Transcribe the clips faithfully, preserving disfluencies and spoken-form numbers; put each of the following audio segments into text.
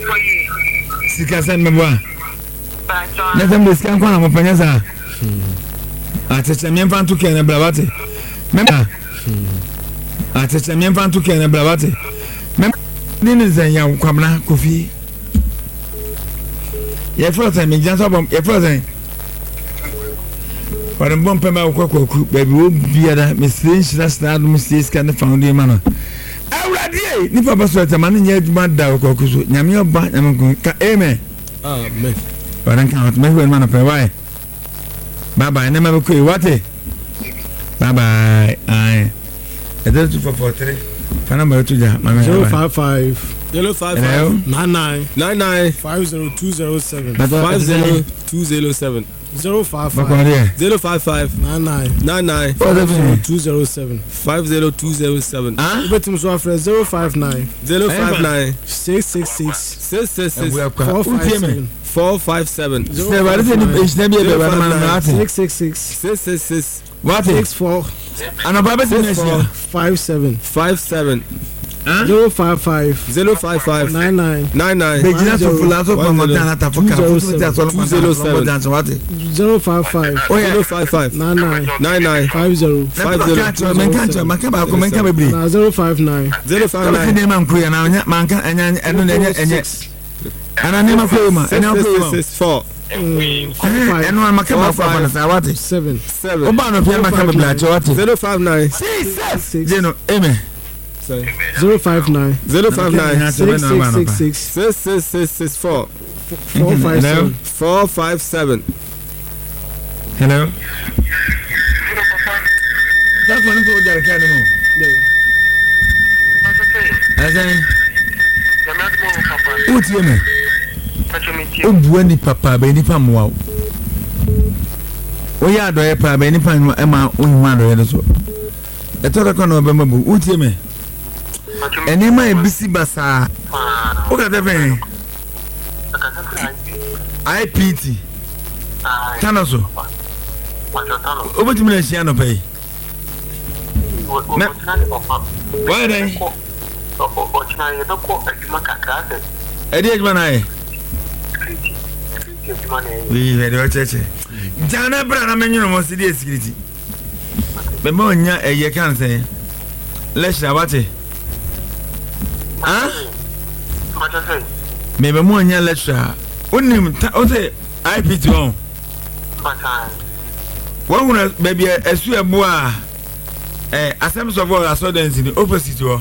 Sika sen me boa. Na tem de sika kwa na mo panya sa. Acheche me mfa ntu ke na blabate. Mema. Acheche me mfa ntu ke na blabate. Mem ni ni zen ya kwamna kofi. Ye frozen me janso bom ye frozen. Para bom pema kwa kwa ku baby wo biara me strange na stand mo stage kan found him man. Awurade ni papa so ta man nya aduma da kwa ku so nyame oba nyame ka amen. Amen. Para kan hot me wen man pa why. Bye bye na me ko e wate. Bye bye. Ai. Edo two four four three. Fa number two ja mama. zero five five zero five five nine nine nine nine five zero two zero seven five zero two zero seven zero five five zero five five nine nine nine nine five zero two zero seven five zero two zero seven. Ah? Betim so afre zero five nine zero five nine six six six six six six four five seven four five seven six six six six six six what six four and about five seven five seven zero five five zero five five nine nine nine nine Begina to fulazo kwa motana tafoka two zero seven zero five five zero five five nine nine nine nine five zero five zero menkancho makaba ko menka bebri na zero five nine zero five nine ne man kuya na manka enya eno na enya enya ana ne makwa ma enya ko six four eno man makaba ko na sa wate seven seven oba no pia makaba bla che wate zero five nine six jeno amen zero five nine zero five nine six six six six six six six six four four five seven four five seven. Hello. That's one to the academy. Azen. What's your name? Ubweni papa be ni pamwa. Oya do e pa be ni pamwa e ma onwa do e so. E to ka no be mabu. What's your name? Eni ma e bisi basa. O ka defen. I P T. Tanaso. Obetumi na hia no pay. Why then? Edi ejuma na e. We very well cheche. Jana bra na menyu mo sidi security. Be mo nya eye kan say. Let's wate. Ah? Me be mo nya lecture. Onim o say I P T on. One when baby a swear boa eh assemblies of all assurance in the opposite war.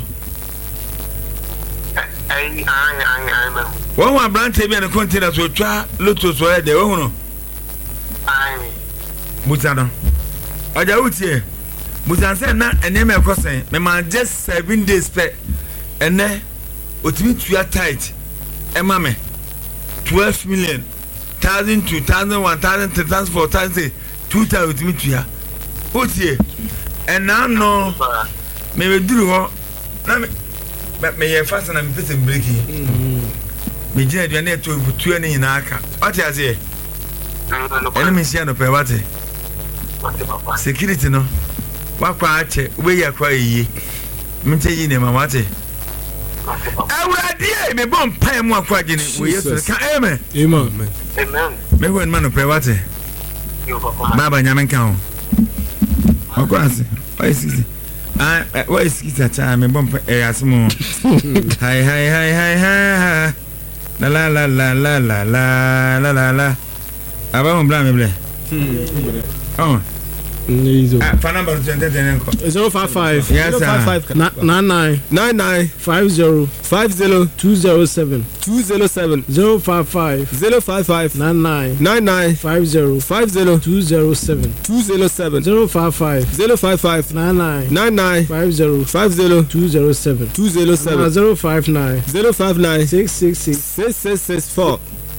I I I one one branch be and container to try loto so there one. I Mutano. Oja utie. Mutan say na enema ekosen me man just seven days pe ene otimi tua tight e ma me twelve million thousand two thousand one thousand three thousand four thousand two thousand otimi tua otie and now no me be duru ho na me me ye fast na me pese breaki me gina dia na to butu ani nyina aka oti azie ene me sia no pe wate security no wakwa ache we ya kwa yiye mte yi ne mama ate awurade me bom pai mu akwa gine we yesu ka amen amen amen me wen man pe wate baba nyamen kan ho akwase why is ah why is it cha me bom e asimo hi hi hi hi hi la la la la la la la la la la aba mo bla me ble oh ah fa number zero five five yes sir nine nine nine nine five zero five zero two zero seven two zero seven zero five five zero five five nine nine nine nine five zero five zero two zero seven two zero seven zero five five zero five five nine nine nine nine five zero five zero two zero seven two zero seven zero five nine zero five nine six six six six six six four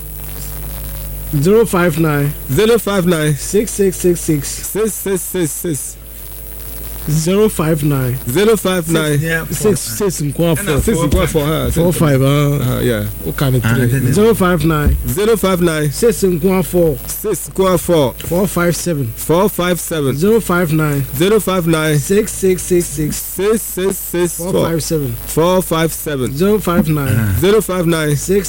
zero five nine zero five nine six six six six six six six six zero five nine zero five nine six six nkwa four six nkwa four ha four five ah yeah o kan three zero five nine zero five nine six nkwa four six nkwa four four five seven four five seven zero five nine zero five nine six six six six six six six four five seven four five seven zero five nine zero five nine six